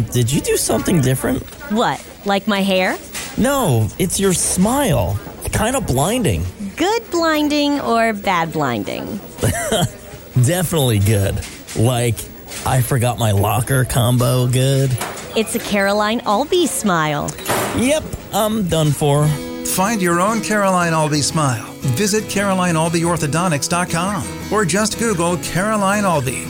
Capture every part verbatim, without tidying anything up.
Mom, did you do something different? What, like my hair? No, it's your smile. Kind of blinding. Good blinding or bad blinding? Definitely good. Like, I forgot my locker combo good. It's a Caroline Albee smile. Yep, I'm done for. Find your own Caroline Albee smile. Visit Caroline Albee Orthodontics dot com or just Google Caroline Albee.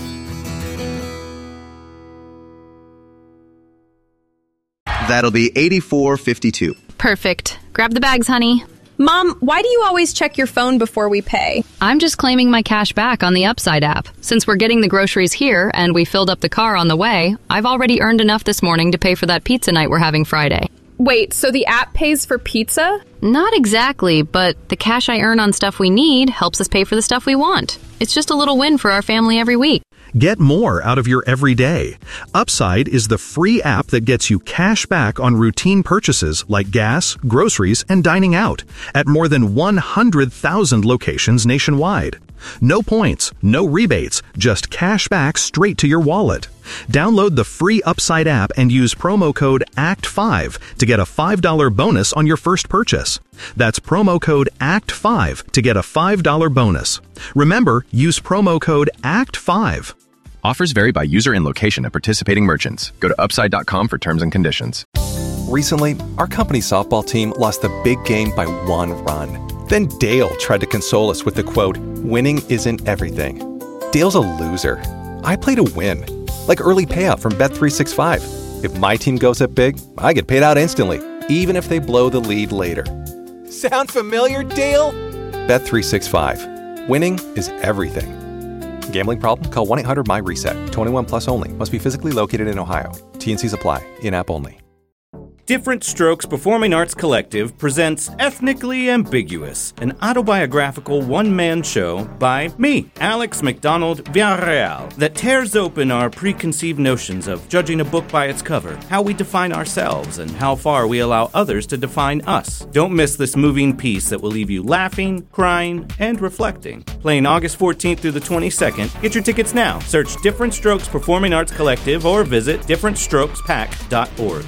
That'll be eighty-four fifty-two. Perfect. Grab the bags, honey. Mom, why do you always check your phone before we pay? I'm just claiming my cash back on the Upside app. Since we're getting the groceries here and we filled up the car on the way, I've already earned enough this morning to pay for that pizza night we're having Friday. Wait, so the app pays for pizza? Not exactly, but the cash I earn on stuff we need helps us pay for the stuff we want. It's just a little win for our family every week. Get more out of your everyday. Upside is the free app that gets you cash back on routine purchases like gas, groceries, and dining out at more than one hundred thousand locations nationwide. No points, no rebates, just cash back straight to your wallet. Download the free Upside app and use promo code A C T five to get a five dollars bonus on your first purchase. That's promo code A C T five to get a five dollars bonus. Remember, use promo code A C T five. Offers vary by user and location at participating merchants. Go to upside dot com for terms and conditions. Recently, our company's softball team lost the big game by one run. Then Dale tried to console us with the quote, "Winning isn't everything." Dale's a loser. I play to win. Like early payout from Bet three sixty-five. If my team goes up big, I get paid out instantly, even if they blow the lead later. Sound familiar, Dale? Bet three sixty-five. Winning is everything. Gambling problem? Call one eight hundred M Y reset. twenty-one plus only. Must be physically located in Ohio. T and Cs apply. In-app only. Different Strokes Performing Arts Collective presents Ethnically Ambiguous, an autobiographical one-man show by me, Alex McDonald Villarreal, that tears open our preconceived notions of judging a book by its cover, how we define ourselves, and how far we allow others to define us. Don't miss this moving piece that will leave you laughing, crying, and reflecting. Playing August fourteenth through the twenty-second. Get your tickets now. Search Different Strokes Performing Arts Collective or visit different strokes pack dot org.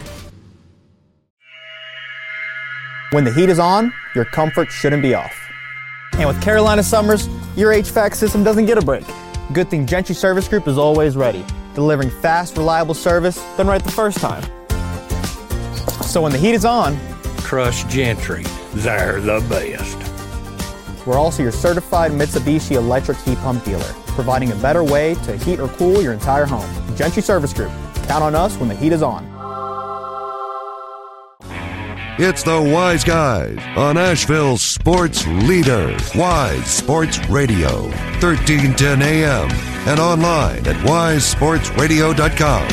When the heat is on, your comfort shouldn't be off. And with Carolina Summers, your H V A C system doesn't get a break. Good thing Gentry Service Group is always ready, delivering fast, reliable service done right the first time. So when the heat is on, trust Gentry. They're the best. We're also your certified Mitsubishi electric heat pump dealer, providing a better way to heat or cool your entire home. Gentry Service Group. Count on us when the heat is on. It's the Wise Guys on Asheville's sports leader, Wise Sports Radio, thirteen ten A M, and online at wise sports radio dot com.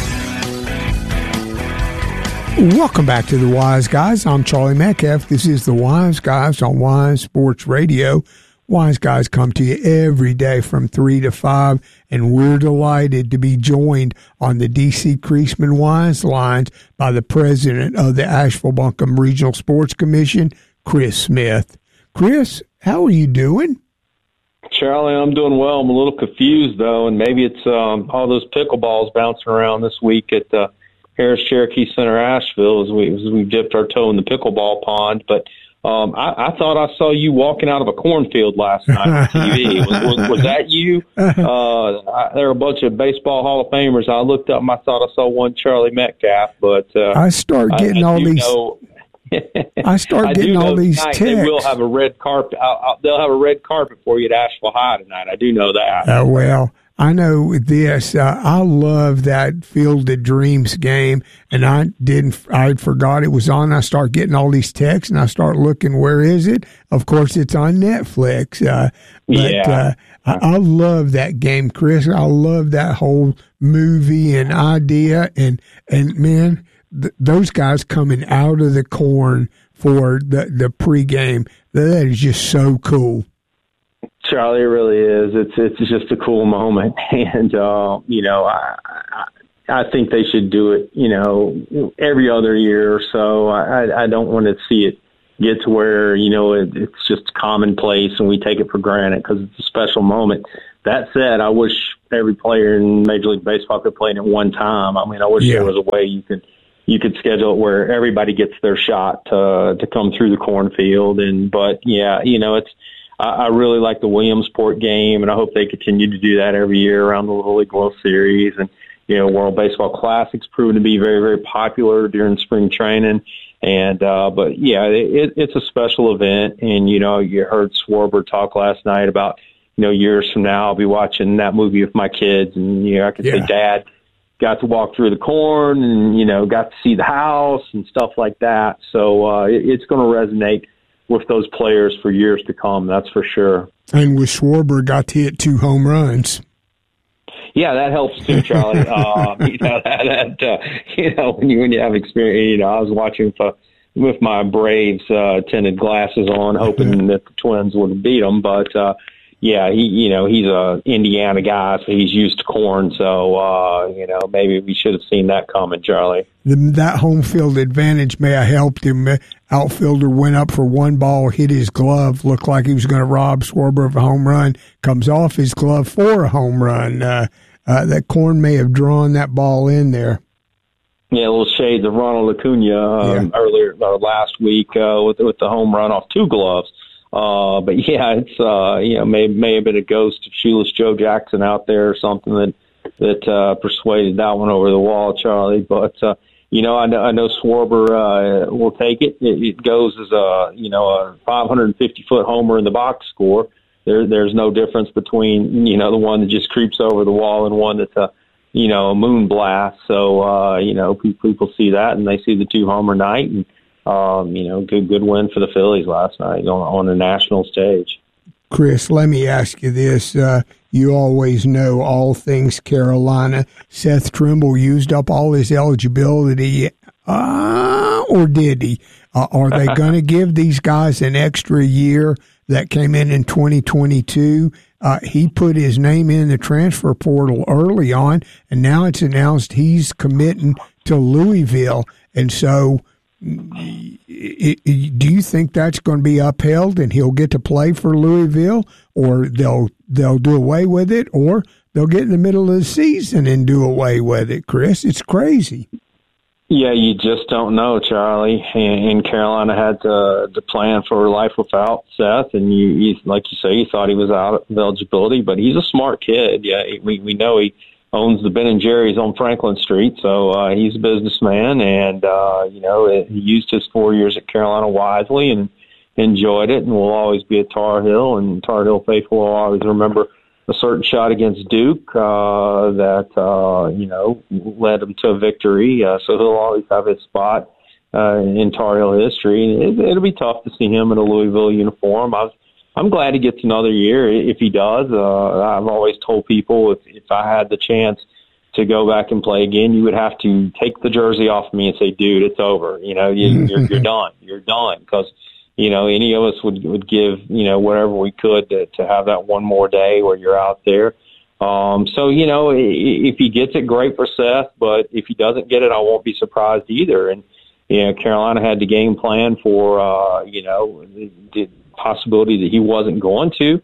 Welcome back to the Wise Guys. I'm Charlie Metcalf. This is the Wise Guys on Wise Sports Radio. Wise Guys come to you every day from three to five, and we're delighted to be joined on the D C Creasman Wise lines by the president of the Asheville-Buncombe Regional Sports Commission, Chris Smith. Chris, how are you doing? Charlie, I'm doing well. I'm a little confused, though, and maybe it's um, all those pickleballs bouncing around this week at uh, Harris Cherokee Center, Asheville, as we, as we dipped our toe in the pickleball pond, but Um, I, I thought I saw you walking out of a cornfield last night on T V. Was, was, was that you? Uh, I, there were a bunch of baseball Hall of Famers. I looked up and I thought I saw one Charlie Metcalf, but uh, I start getting I, I all these. Know, I start I getting all these texts. They will have a red carpet. I'll, I'll, they'll have a red carpet for you at Asheville High tonight. I do know that. Uh, well, I know with this. Uh, I love that Field of Dreams game, and I didn't. I forgot it was on. I start getting all these texts, and I start looking. Where is it? Of course, it's on Netflix. Uh, but yeah. uh, I, I love that game, Chris. I love that whole movie and idea, and and man, th- those guys coming out of the corn for the the pregame. That is just so cool. Charlie, it really is. It's it's just a cool moment, and uh, you know, I, I I think they should do it. You know, every other year or so. I I don't want to see it get to where you know it, it's just commonplace and we take it for granted because it's a special moment. That said, I wish every player in Major League Baseball could play it at one time. I mean, I wish Yeah. there was a way you could you could schedule it where everybody gets their shot to to come through the cornfield. And but yeah, you know, it's I, I really like the Williamsport game, and I hope they continue to do that every year around the Little League World Series. And you know, World Baseball Classic's proven to be very, very popular during spring training. And, uh, but yeah, it, it's a special event. And, you know, you heard Schwarber talk last night about, you know, years from now, I'll be watching that movie with my kids. And, you know, I could Yeah. say, Dad got to walk through the corn and, you know, got to see the house and stuff like that. So, uh, it, it's going to resonate with those players for years to come. That's for sure. And with Schwarber, got to hit two home runs. Yeah, that helps too, Charlie. uh, you know, that, that uh, you know, when you when you have experience, you know, I was watching for, with my Braves uh, tinted glasses on, hoping that the Twins would beat them. But uh, yeah, he, you know, he's a Indiana guy, so he's used to corn. So uh, you know, maybe we should have seen that coming, Charlie. The, that home field advantage may have helped him. Outfielder went up for one ball, hit his glove, looked like he was going to rob Schwarber of a home run, comes off his glove for a home run. Uh, uh, that corn may have drawn that ball in there. Yeah, a little shades of Ronald Acuna um, yeah. earlier uh, last week uh, with with the home run off two gloves. Uh, but yeah, it's uh, you know may may have been a ghost of shoeless Joe Jackson out there or something that that uh, persuaded that one over the wall, Charlie. But uh, you know, I know, I know Schwarber uh, will take it. it. It goes as a you know a five hundred fifty foot homer in the box score. There, there's no difference between you know the one that just creeps over the wall and one that's a you know a moon blast. So uh, you know people, people see that and they see the two homer night, and um, you know good good win for the Phillies last night on on the national stage. Chris, let me ask you this. Uh, you always know all things Carolina. Seth Trimble used up all his eligibility, uh, or did he? Uh, are they going to give these guys an extra year that came in in twenty twenty-two? Uh, he put his name in the transfer portal early on, and now it's announced he's committing to Louisville. And so it, it, do you think that's going to be upheld and he'll get to play for Louisville, or they'll they'll do away with it, or they'll get in the middle of the season and do away with it, Chris? It's crazy. Yeah, you just don't know, Charlie. And, and Carolina had to, to plan for life without Seth, and you, you, like you say, you thought he was out of eligibility, but he's a smart kid. Yeah, we we know he owns the Ben and Jerry's on Franklin Street, so uh, he's a businessman, and uh, you know it, he used his four years at Carolina wisely and enjoyed it, and will always be at Tar Heel, and Tar Heel faithful will always remember a certain shot against Duke uh, that uh, you know led him to a victory. Uh, so he'll always have his spot uh, in Tar Heel history. And it, it'll be tough to see him in a Louisville uniform. I was, I'm glad he gets another year if he does. Uh, I've always told people if, if I had the chance to go back and play again, you would have to take the jersey off me and say, "Dude, it's over. You know, you, you're, you're done. You're done." Because you know, any of us would would give you know whatever we could to, to have that one more day where you're out there. Um, so you know, if he gets it, great for Seth. But if he doesn't get it, I won't be surprised either. And you know, Carolina had the game plan for uh, you know the, the possibility that he wasn't going to,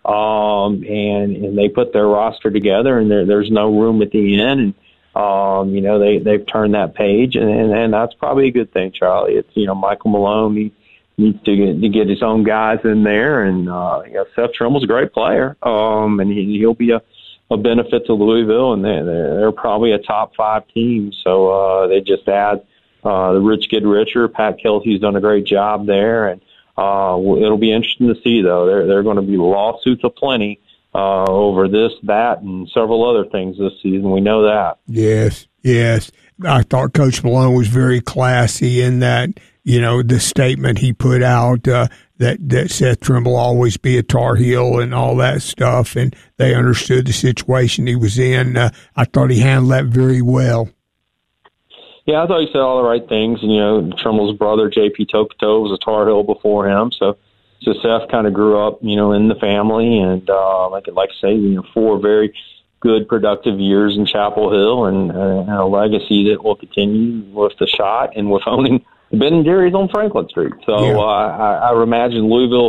um, and and they put their roster together, and there, there's no room at the end. And um, you know, they they've turned that page, and, and and that's probably a good thing, Charlie. It's you know, Michael Malone. He, needs to get, to get his own guys in there, and uh, yeah, Seth Trimble's a great player, um, and he, he'll be a, a benefit to Louisville, and they're, they're probably a top five team. So uh, they just add uh, the rich get richer. Pat Kelsey's done a great job there, and uh, it'll be interesting to see though. There there are going to be lawsuits aplenty uh, over this, that, and several other things this season. We know that. Yes, yes. I thought Coach Malone was very classy in that. You know, the statement he put out uh, that, that Seth Trimble always be a Tar Heel and all that stuff, and they understood the situation he was in. Uh, I thought he handled that very well. Yeah, I thought he said all the right things. And, you know, Trimble's brother, J P Tokoto, was a Tar Heel before him. So, so Seth kind of grew up, you know, in the family. And uh, like like I say, you know, four very good, productive years in Chapel Hill, and, uh, and a legacy that will continue with the shot and with owning Ben and Jerry's on Franklin Street. So yeah. uh, I, I imagine Louisville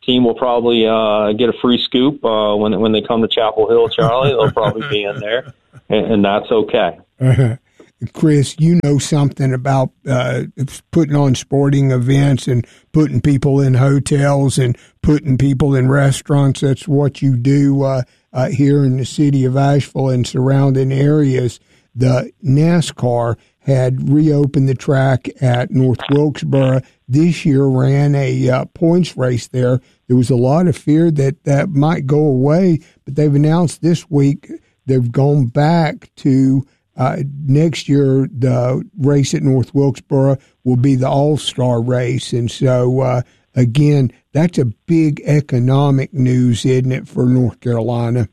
team will probably uh, get a free scoop uh, when when they come to Chapel Hill, Charlie. They'll probably be in there, and, and that's okay. Uh-huh. Chris, you know something about uh, putting on sporting events and putting people in hotels and putting people in restaurants. That's what you do uh, uh, here in the city of Asheville and surrounding areas. The NASCAR had reopened the track at North Wilkesboro this year, ran a uh, points race there. There was a lot of fear that that might go away, but they've announced this week they've gone back to uh, next year. The race at North Wilkesboro will be the All-Star race. And so, uh, again, that's a big economic news, isn't it, for North Carolina?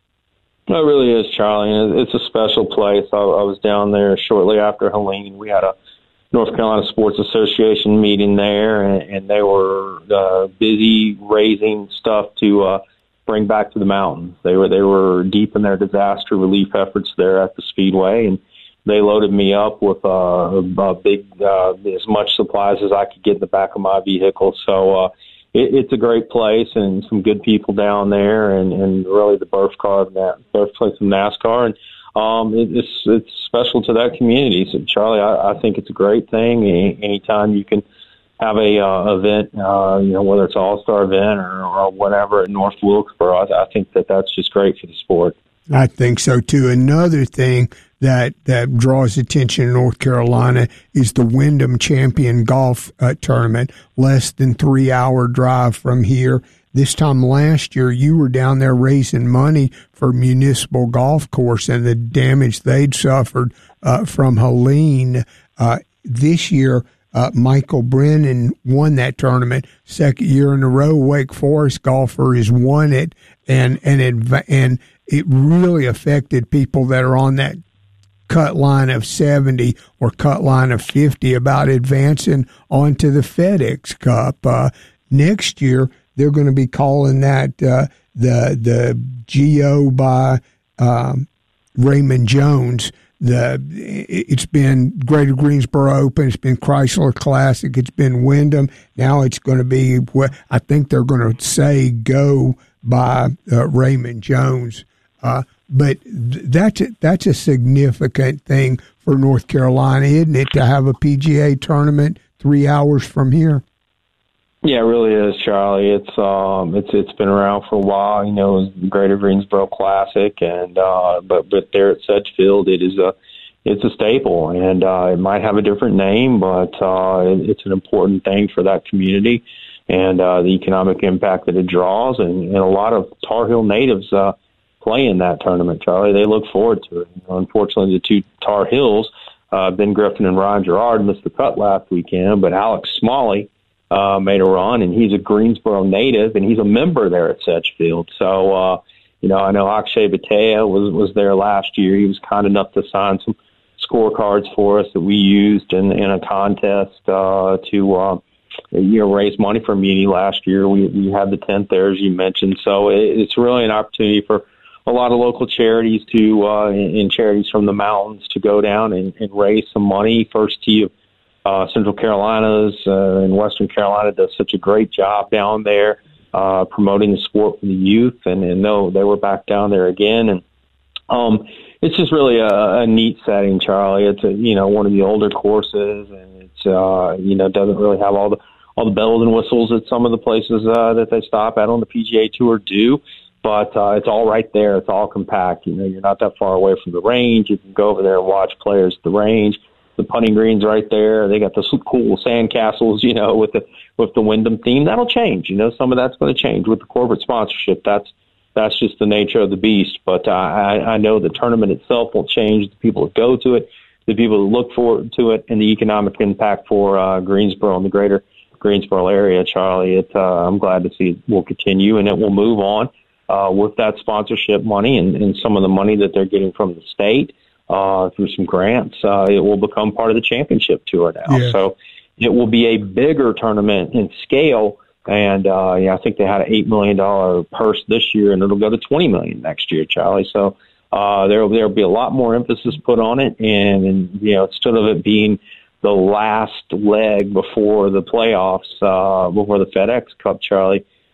It really is, Charlie. It's a special place. I, I was down there shortly after Helene. We had a North Carolina Sports Association meeting there, and, and they were uh, busy raising stuff to uh, bring back to the mountains. They were they were deep in their disaster relief efforts there at the Speedway, and they loaded me up with uh, a, a big uh, as much supplies as I could get in the back of my vehicle. So. Uh, It's a great place and some good people down there, and, and really the birthplace of birthplace of NASCAR, and um, it, it's it's special to that community. So, Charlie, I, I think it's a great thing. Any, anytime you can have a uh, event, uh, you know, whether it's an all-star event or, or whatever at North Wilkesboro, I, I think that that's just great for the sport. I think so too. Another thing that that draws attention in North Carolina is the Wyndham Champion Golf uh, Tournament, less than three hour drive from here. This time last year, you were down there raising money for Municipal Golf Course and the damage they'd suffered uh, from Helene. Uh, this year, uh, Michael Brennan won that tournament, second year in a row. Wake Forest golfer has won it, and and it, and it really affected people that are on that cut line of seventy or cut line of fifty about advancing onto the FedEx Cup. Uh, next year, they're going to be calling that uh, the the G O by um, Raymond Jones. The it's been Greater Greensboro Open, it's been Chrysler Classic, it's been Wyndham. Now it's going to be what I think they're going to say go by uh, Raymond Jones. Uh, but th- that's a, that's a significant thing for North Carolina, isn't it, to have a P G A tournament three hours from here? Yeah, it really is, Charlie. It's um, it's it's been around for a while. You know, it was the Greater Greensboro Classic, and uh, but but there at Sedgefield, it is a it's a staple, and uh, it might have a different name, but uh, it, it's an important thing for that community and uh, the economic impact that it draws, and, and a lot of Tar Heel natives. Uh, play in that tournament, Charlie. They look forward to it. You know, unfortunately, the two Tar Heels, uh, Ben Griffin and Ryan Gerard, missed the cut last weekend, but Alex Smalley uh, made a run, and he's a Greensboro native, and he's a member there at Sedgefield. So, uh, you know, I know Akshay Bhatia was, was there last year. He was kind enough to sign some scorecards for us that we used in, in a contest uh, to, uh, you know, raise money for Muni last year. We, we had the tenth there, as you mentioned. So it, it's really an opportunity for a lot of local charities to, uh, and charities from the mountains to go down and, and raise some money. First Tee of uh, Central Carolinas uh, and Western Carolina does such a great job down there uh, promoting the sport for the youth, and, and no, they were back down there again. And um, it's just really a, a neat setting, Charlie. It's a, you know, one of the older courses, and it's uh, you know, doesn't really have all the all the bells and whistles that some of the places uh, that they stop at on the P G A Tour do. But uh, it's all right there. It's all compact. You know, you're not that far away from the range. You can go over there and watch players at the range. The putting green's right there. They got the cool sand castles, you know, with the with the Wyndham theme. That'll change. You know, some of that's going to change with the corporate sponsorship. That's that's just the nature of the beast. But uh, I, I know the tournament itself will change. The people that go to it, the people that look forward to it, and the economic impact for uh, Greensboro and the greater Greensboro area, Charlie. It, uh, I'm glad to see it will continue, and it will move on. Uh, with that sponsorship money and, and some of the money that they're getting from the state uh, through some grants, uh, it will become part of the championship tour now. Yeah. So it will be a bigger tournament in scale. And uh, yeah, I think they had an eight million dollars purse this year, and it'll go to twenty million dollars next year, Charlie. So uh, there will be a lot more emphasis put on it. And, and, you know, instead of it being the last leg before the playoffs, uh, before the FedEx Cup, Charlie,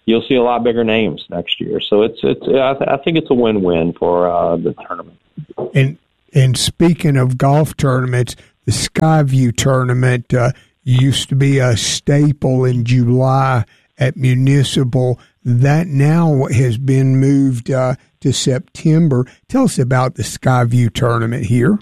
you'll see a lot bigger names next year. So it's it's I, th- I think it's a win-win for uh, the tournament. And and speaking of golf tournaments, the Skyview tournament uh, used to be a staple in July at Municipal. That now has been moved uh, to September. Tell us about the Skyview tournament here.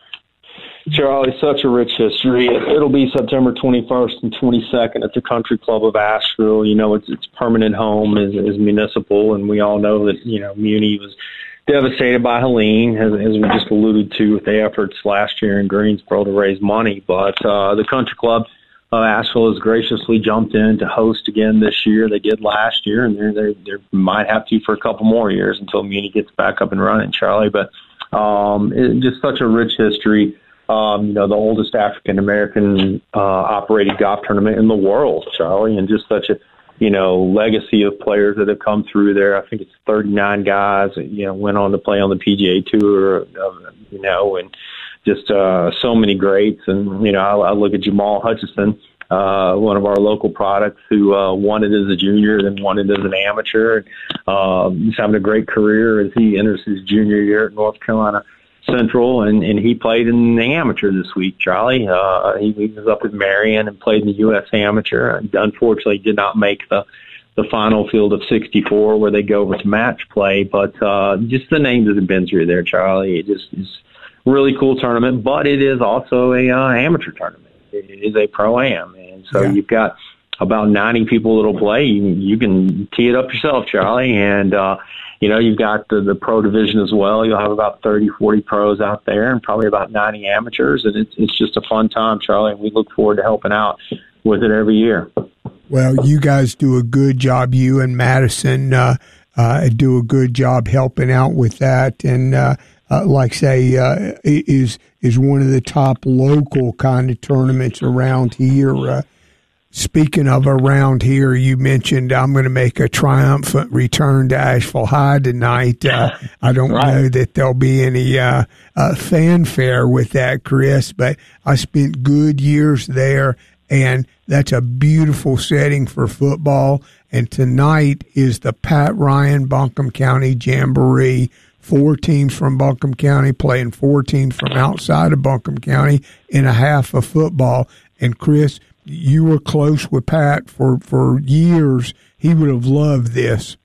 Charlie, such a rich history. It'll be September twenty-first and twenty-second at the Country Club of Asheville. You know, its its permanent home is, is Municipal, and we all know that, you know, Muni was devastated by Helene, as, as we just alluded to with the efforts last year in Greensboro to raise money. But uh, the Country Club of Asheville has graciously jumped in to host again this year. They did last year, and they they might have to for a couple more years until Muni gets back up and running, Charlie. But um, it, just such a rich history. Um, you know, the oldest African-American uh, operated golf tournament in the world, Charlie, and just such a, you know, legacy of players that have come through there. I think it's thirty-nine guys that, you know, went on to play on the P G A Tour, uh, you know, and just uh, so many greats. And, you know, I, I look at Jamal Hutchison, uh, one of our local products, who uh, won it as a junior, then won it as an amateur. And, uh, he's having a great career as he enters his junior year at North Carolina Central, and, and he played in the amateur this week, Charlie. Uh, he, he was up at Marion and played in the U S Amateur. Unfortunately, did not make the, the final field of sixty-four where they go over to match play. But uh, just the names that have been through there, Charlie, it just is a really cool tournament. But it is also a uh, amateur tournament. It is a pro-am. And so yeah. You've got about ninety people that'll play. You, you can tee it up yourself, Charlie, and uh, you know, you've got the, the pro division as well. You'll have about thirty, forty pros out there and probably about ninety amateurs. And it's, it's just a fun time, Charlie. And we look forward to helping out with it every year. Well, you guys do a good job. You and Madison uh, uh, do a good job helping out with that. And uh, uh, like say, uh, is, is one of the top local kind of tournaments around here. Uh, Speaking of around here, you mentioned I'm going to make a triumphant return to Asheville High tonight. Uh, I don't right. know that there'll be any uh, uh, fanfare with that, Chris, but I spent good years there, and that's a beautiful setting for football. And tonight is the Pat Ryan Buncombe County Jamboree. Four teams from Buncombe County playing four teams from outside of Buncombe County in a half of football. And, Chris, you were close with Pat for, for years. He would have loved this.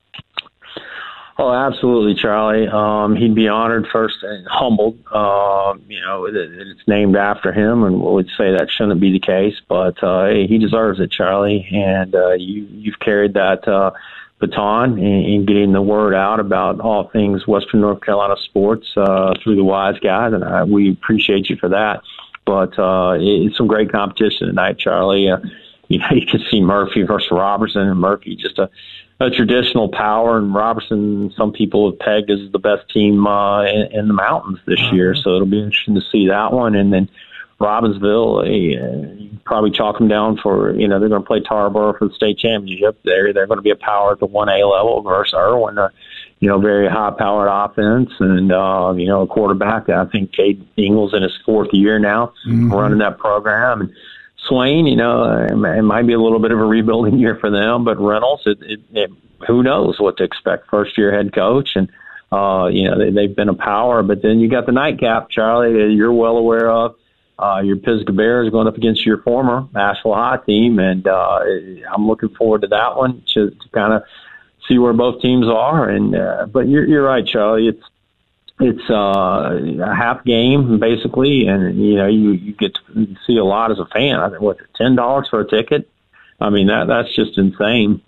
Oh, absolutely, Charlie. Um, he'd be honored first and humbled. Um, you know, it, it's named after him, and we would say that shouldn't be the case. But uh, hey, he deserves it, Charlie. And uh, you, you've carried that uh, baton in, in getting the word out about all things Western North Carolina sports uh, through the Wise Guys, and I, we appreciate you for that. But uh, it's some great competition tonight, Charlie. Uh, you know, you can see Murphy versus Robertson, and Murphy just a, a traditional power, and Robertson, some people have pegged as the best team uh, in, in the mountains this uh-huh. year. So it'll be interesting to see that one. And then Robbinsville, uh, you probably chalk them down for, you know, they're going to play Tarboro for the state championship. They're, they're going to be a power at the one A level versus Irwin, uh, you know, very high-powered offense, and, uh, you know, a quarterback. I think Cade Ingles in his fourth year now mm-hmm. running that program. And Swain, you know, it might be a little bit of a rebuilding year for them, but Reynolds, it, it, it, who knows what to expect, first-year head coach. And, uh, you know, they, they've been a power. But then you got the nightcap, Charlie, that you're well aware of. Uh, your Pisgah Bears going up against your former Asheville High team, and uh, I'm looking forward to that one to, to kind of see where both teams are. And uh, but you're, you're right, Charlie. It's it's uh, a half game basically, and you know you, you get to see a lot as a fan. I think what ten dollars for a ticket. I mean that that's just insane.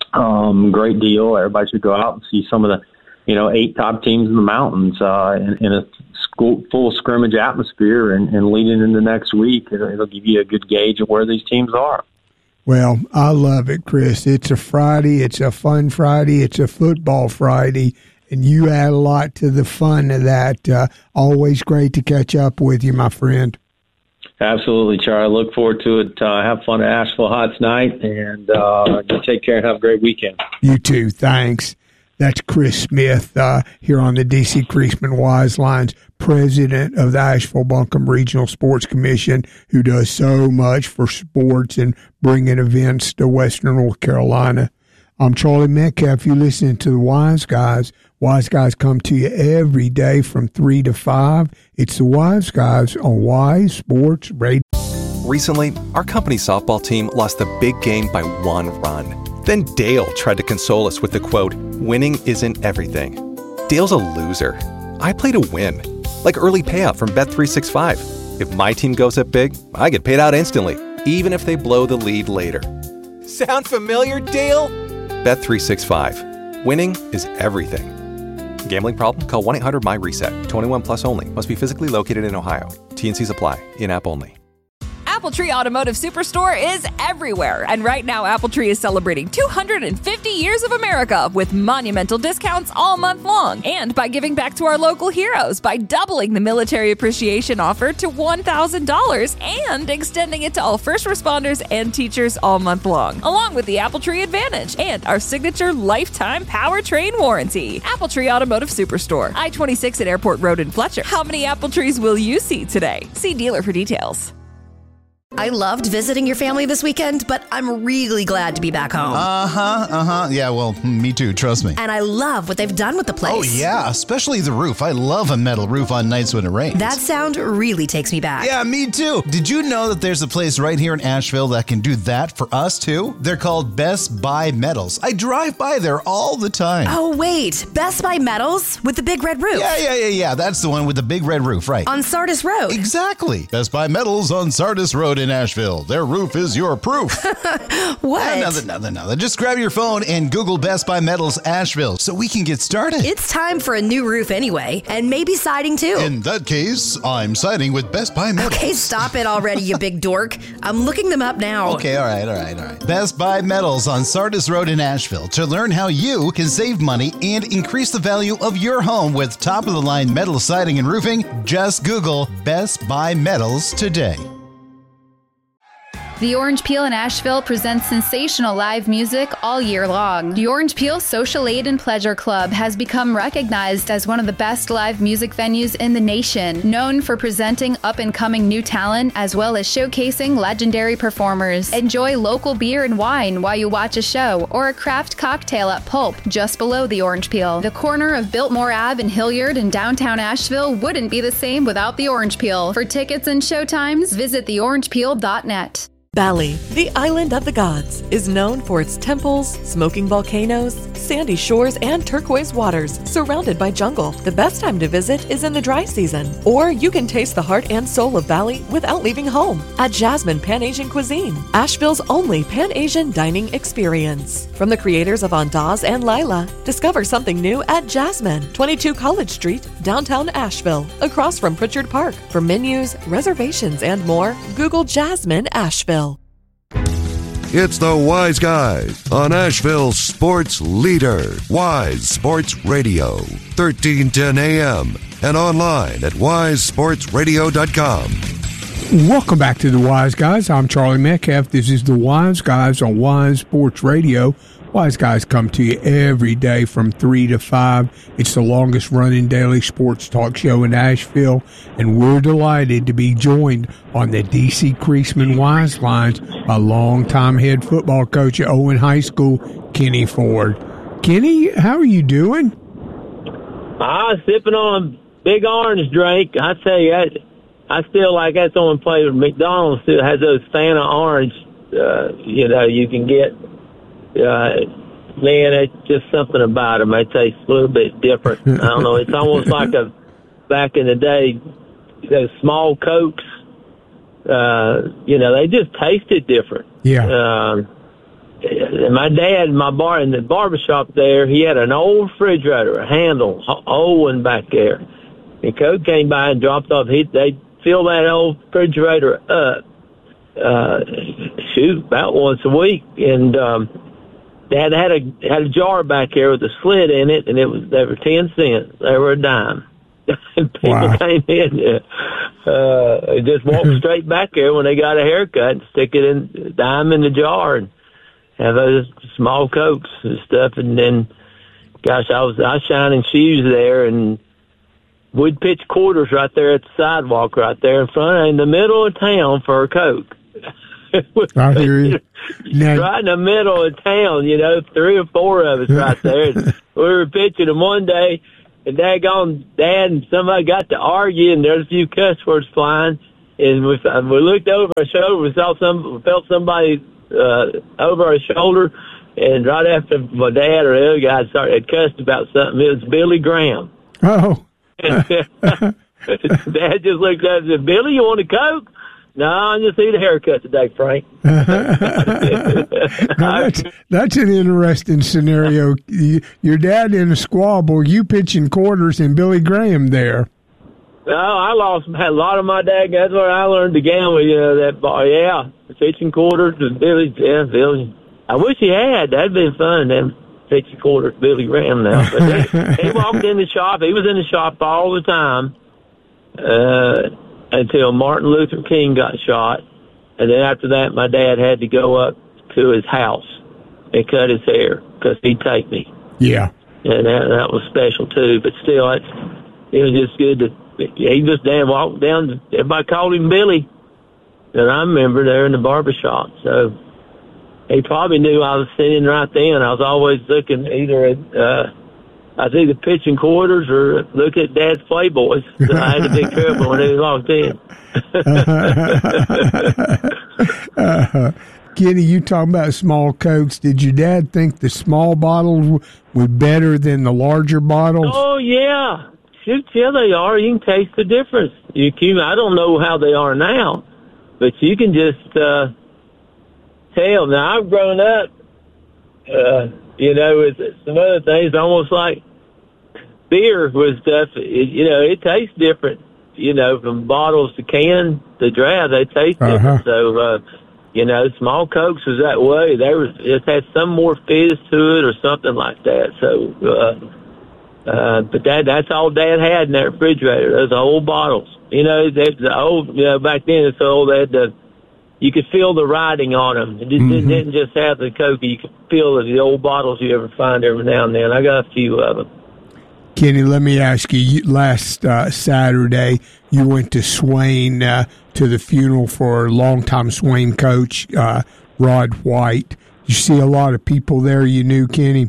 Um, great deal. Everybody should go out and see some of the you know eight top teams in the mountains uh, in, in a school, full scrimmage atmosphere, and, and leading into next week, it'll, it'll give you a good gauge of where these teams are. Well, I love it, Chris. It's a Friday. It's a fun Friday. It's a football Friday, and you add a lot to the fun of that. Uh, always great to catch up with you, my friend. Absolutely, Charlie. I look forward to it. Uh, have fun at Asheville High tonight, and uh, take care and have a great weekend. You too. Thanks. That's Chris Smith uh, here on the D C Creasman Wise Lines, president of the Asheville Buncombe Regional Sports Commission, who does so much for sports and bringing events to Western North Carolina. I'm Charlie Metcalf. You're listening to the Wise Guys. Wise Guys come to you every day from three to five. It's the Wise Guys on Wise Sports Radio. Recently, our company softball team lost the big game by one run. Then Dale tried to console us with the quote, "Winning isn't everything." Dale's a loser. I play to win. Like early payout from Bet three sixty-five. If my team goes up big, I get paid out instantly, even if they blow the lead later. Sound familiar, Dale? Bet three sixty-five. Winning is everything. Gambling problem? Call one eight hundred M Y reset. twenty-one plus only. Must be physically located in Ohio. T N Cs apply. In-app only. AppleTree Automotive Superstore is everywhere. And right now, AppleTree is celebrating two hundred fifty years of America with monumental discounts all month long. And by giving back to our local heroes by doubling the military appreciation offer to one thousand dollars and extending it to all first responders and teachers all month long, along with the AppleTree Advantage and our signature lifetime powertrain warranty. AppleTree Automotive Superstore, I twenty-six at Airport Road in Fletcher. How many apple trees will you see today? See dealer for details. I loved visiting your family this weekend, but I'm really glad to be back home. Uh-huh, uh-huh. Yeah, well, me too, trust me. And I love what they've done with the place. Oh, yeah, especially the roof. I love a metal roof on nights when it rains. That sound really takes me back. Yeah, me too. Did you know that there's a place right here in Asheville that can do that for us, too? They're called Best Buy Metals. I drive by there all the time. Oh, wait. Best Buy Metals with the big red roof? Yeah, yeah, yeah, yeah. That's the one with the big red roof, right. On Sardis Road? Exactly. Best Buy Metals on Sardis Road in Asheville. Their roof is your proof. What? Another, another, another. Just grab your phone and Google Best Buy Metals Asheville so we can get started. It's time for a new roof anyway, and maybe siding too. In that case, I'm siding with Best Buy Metals. Okay, stop it already, you big dork. I'm looking them up now. Okay, all right, all right, all right. Best Buy Metals on Sardis Road in Asheville. To learn how you can save money and increase the value of your home with top-of-the-line metal siding and roofing, just Google Best Buy Metals today. The Orange Peel in Asheville presents sensational live music all year long. The Orange Peel Social Aid and Pleasure Club has become recognized as one of the best live music venues in the nation, known for presenting up-and-coming new talent as well as showcasing legendary performers. Enjoy local beer and wine while you watch a show or a craft cocktail at Pulp, just below the Orange Peel. The corner of Biltmore Avenue in Hilliard in downtown Asheville wouldn't be the same without the Orange Peel. For tickets and showtimes, visit the orange peel dot net. Bali, the island of the gods, is known for its temples, smoking volcanoes, sandy shores, and turquoise waters, surrounded by jungle. The best time to visit is in the dry season, or you can taste the heart and soul of Bali without leaving home at Jasmine Pan-Asian Cuisine, Asheville's only Pan-Asian dining experience. From the creators of Andaz and Lila, discover something new at Jasmine, twenty-two College Street, downtown Asheville, across from Pritchard Park. For menus, reservations, and more, Google Jasmine Asheville. It's the Wise Guys on Asheville's sports leader, Wise Sports Radio, thirteen ten A M, and online at wise sports radio dot com. Welcome back to the Wise Guys. I'm Charlie Metcalf. This is the Wise Guys on Wise Sports Radio. Wise Guys come to you every day from three to five. It's the longest running daily sports talk show in Asheville, and we're delighted to be joined on the D C Creasman Wise Lines by longtime head football coach at Owen High School, Kenny Ford. Kenny, how are you doing? I was sipping on a big orange drink. I tell you, I, I still like that's the only place where McDonald's still has those Fanta orange, uh, you know, you can get. Uh, man, it's just something about them. They taste a little bit different. I don't know. It's almost like a back in the day, those small Cokes. Uh, you know, they just tasted different. Yeah. Um, my dad, in my bar in the barbershop there, he had an old refrigerator, a handle, old one back there. And Coke came by and dropped off. He they fill that old refrigerator up. Uh, shoot, about once a week, and um. Dad had a had a jar back there with a slit in it, and it was they were ten cents. They were a dime. And people wow. came in, uh, just walked straight back there when they got a haircut and stick it in a dime in the jar and have those small Cokes and stuff. And then, gosh, I was I was shining shoes there, and we'd pitch quarters right there at the sidewalk, right there in front, in the middle of town for a Coke. I hear you. Now, right in the middle of town, you know, three or four of us right there. And we were pitching them one day, and daggone Dad and somebody got to argue, and there's a few cuss words flying. And we, we looked over our shoulder, we saw some, we felt somebody uh, over our shoulder, and right after my dad or the other guy started had cussed about something, it was Billy Graham. Oh. And Dad just looked up and said, "Billy, you want a Coke?" "No, I just need a haircut today, Frank." Now that's, that's an interesting scenario. You, your dad in a squabble, you pitching quarters, and Billy Graham there. No, I lost a lot of my dad. That's where I learned to gamble. You know that bar. Yeah, pitching quarters to Billy. Yeah, Billy. I wish he had. That'd been fun. Then pitching quarters, Billy Graham. Now, but he, he walked in the shop. He was in the shop all the time. Uh, until Martin Luther King got shot. And then after that, my dad had to go up to his house and cut his hair because he'd take me. Yeah. And that, that was special, too. But still, it's, it was just good to, he just damn walked down, everybody called him Billy. And I remember there in the barbershop. So he probably knew I was sitting right then. I was always looking either at, uh, I was either pitching quarters or look at Dad's Playboys. So I had to be careful when he walked in. uh, Kenny, you talking about small Cokes. Did your dad think the small bottles were better than the larger bottles? Oh, yeah. Shoot, yeah, they are. You can taste the difference. You can, I don't know how they are now, but you can just uh, tell. Now, I've grown up. Uh, You know, it's, it's some other things, almost like beer was stuff, it, you know, it tastes different, you know, from bottles to can to draft, they taste uh-huh. different. So, uh, you know, small Cokes was that way. They was, it had some more fizz to it or something like that. So, uh, uh, but that, that's all Dad had in that refrigerator, those old bottles. You know, they, the old, you know, back then it's so old, they had the, you could feel the writing on them. It just, mm-hmm. didn't just have the Coke. You could feel the old bottles you ever find every now and then. I got a few of them. Kenny, let me ask you, you last uh, Saturday, you went to Swain uh, to the funeral for longtime Swain coach, uh, Rod White. You see a lot of people there you knew, Kenny?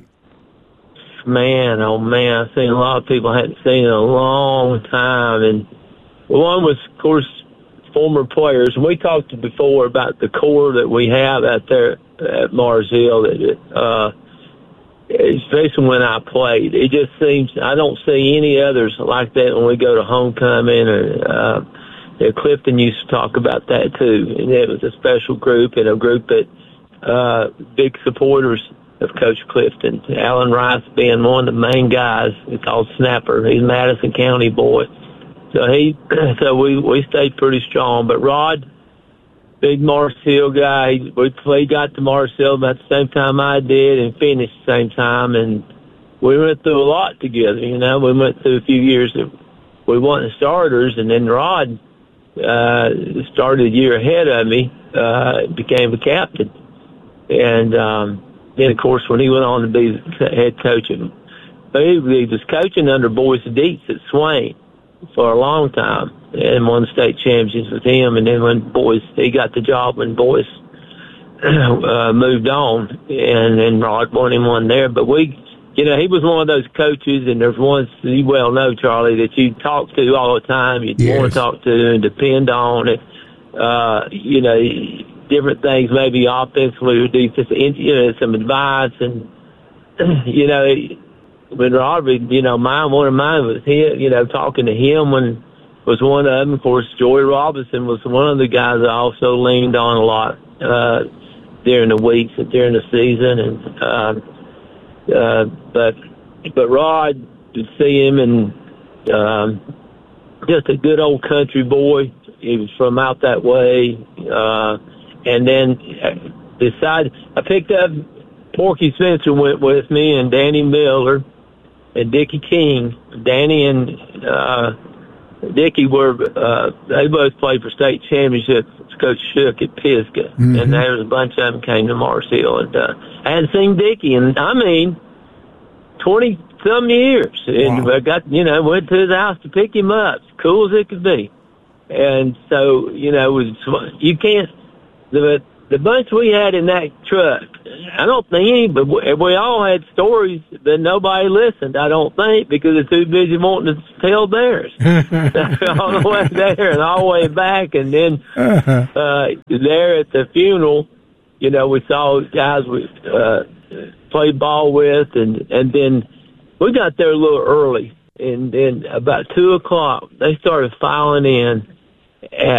Man, oh, man, I've seen a lot of people I hadn't seen in a long time. And one was, of course, former players, and we talked before about the core that we have out there at Mars Hill, that uh, especially when I played. It just seems, I don't see any others like that when we go to homecoming. Or, uh, you know, Clifton used to talk about that too, and it was a special group and a group that uh, big supporters of Coach Clifton. Alan Rice being one of the main guys. It's called Snapper. He's a Madison County boy. So he, so we, we stayed pretty strong. But Rod, big Mars Hill guy, we, we got to Mars Hill about the same time I did and finished the same time. And we went through a lot together, you know. We went through a few years that we weren't the starters, and then Rod uh, started a year ahead of me, uh, became a captain. And um, then, of course, when he went on to be the head coach, he, he was coaching under Boyce Dietz at Swain for a long time and won state championships with him. And then when Boyce, he got the job when Boyce uh, moved on, and then Rod won him one there. But we, you know, he was one of those coaches, and there's ones you well know, Charlie, that you talk to all the time. You yes. want to talk to and depend on it. Uh, you know, different things, maybe offensively or defensively, you know, some advice. And, you know, when Robert, you know, mine, one of mine was him, you know, talking to him when was one of them. Of course, Joey Robinson was one of the guys I also leaned on a lot uh, during the weeks and during the season. And uh, uh, but but Rod, to see him, and um, just a good old country boy. He was from out that way, uh, and then decided I picked up. Porky Spencer went with me, and Danny Miller and Dickie King. Danny and uh, Dickie were, uh, they both played for state championships. Coach Shook at Pisgah. Mm-hmm. And there was a bunch of them came to Mars Hill. And uh, I hadn't seen Dickie in, I mean, twenty-some years. And wow. I got, you know, went to his house to pick him up. As cool as it could be. And so, you know, it was, you can't, the, the bunch we had in that truck, I don't think any, but we, we all had stories that nobody listened, I don't think, because they're too busy wanting to tell theirs. All the way there and all the way back. And then uh, there at the funeral, you know, we saw guys we uh, played ball with, and, and then we got there a little early. And then about two o'clock, they started filing in.